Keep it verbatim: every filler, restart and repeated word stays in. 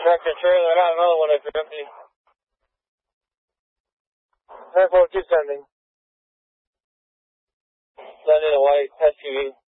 tractor trailer, I got another one that's empty. nine four, keep sending. Sending a white S U V.